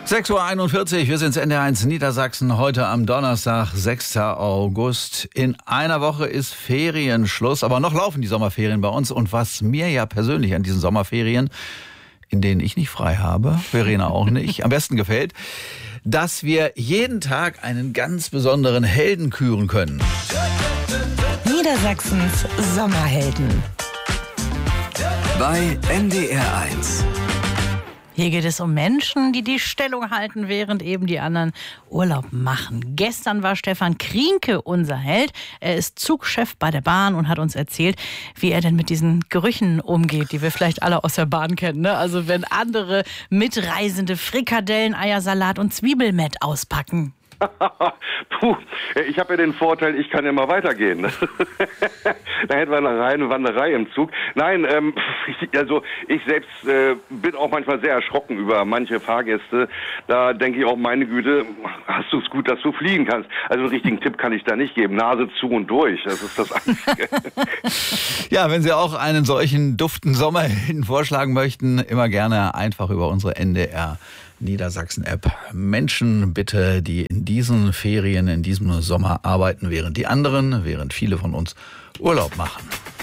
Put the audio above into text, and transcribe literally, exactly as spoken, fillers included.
sechs Uhr einundvierzig, wir sind N D R eins Niedersachsen, heute am Donnerstag, sechster August. In einer Woche ist Ferienschluss, aber noch laufen die Sommerferien bei uns. Und was mir ja persönlich an diesen Sommerferien, in denen ich nicht frei habe, Verena auch nicht, am besten gefällt, dass wir jeden Tag einen ganz besonderen Helden küren können. Niedersachsens Sommerhelden. Bei N D R eins. Hier geht es um Menschen, die die Stellung halten, während eben die anderen Urlaub machen. Gestern war Stefan Krienke unser Held. Er ist Zugchef bei der Bahn und hat uns erzählt, wie er denn mit diesen Gerüchen umgeht, die wir vielleicht alle aus der Bahn kennen. Ne? Also wenn andere Mitreisende Frikadellen, Eiersalat und Zwiebelmett auspacken. Puh, ich habe ja den Vorteil, ich kann ja mal weitergehen. Da hätten wir eine reine Wanderei im Zug. Nein, ähm, ich, also ich selbst äh, bin auch manchmal sehr erschrocken über manche Fahrgäste. Da denke ich auch, meine Güte, hast du es gut, dass du fliegen kannst. Also einen richtigen Tipp kann ich da nicht geben. Nase zu und durch, das ist das Einzige. Ja, wenn Sie auch einen solchen duften Sommerhelden vorschlagen möchten, immer gerne einfach über unsere N D R Niedersachsen-App. Menschen bitte, die in diesen Ferien, in diesem Sommer arbeiten, während die anderen, während viele von uns Urlaub machen.